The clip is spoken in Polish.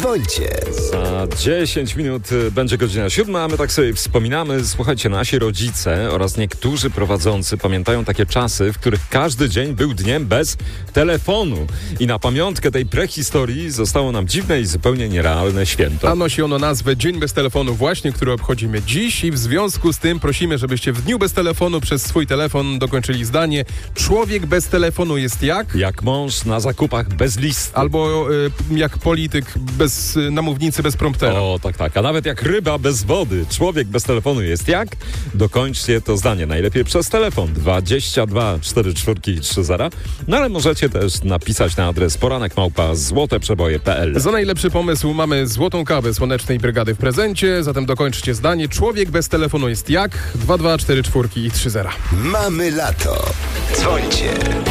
Dzwońcie. Za 10 minut będzie godzina 7, a my tak sobie wspominamy. Słuchajcie, nasi rodzice oraz niektórzy prowadzący pamiętają takie czasy, w których każdy dzień był dniem bez telefonu. I na pamiątkę tej prehistorii zostało nam dziwne i zupełnie nierealne święto. A nosi ono nazwę Dzień Bez Telefonu właśnie, który obchodzimy dziś i w związku z tym prosimy, żebyście w Dniu Bez Telefonu przez swój telefon dokończyli zdanie: człowiek bez telefonu jest jak? Jak mąż na zakupach bez listy. Albo jak polityk bez namównicy, bez promptera. O, tak. A nawet jak ryba bez wody. Człowiek bez telefonu jest jak? Dokończcie to zdanie. Najlepiej przez telefon 22 44 30. No ale możecie też napisać na adres poranek@złoteprzeboje.pl. Za najlepszy pomysł mamy złotą kawę Słonecznej Brygady w prezencie, zatem dokończcie zdanie: człowiek bez telefonu jest jak? 22 44 30. Mamy lato. Dzwońcie.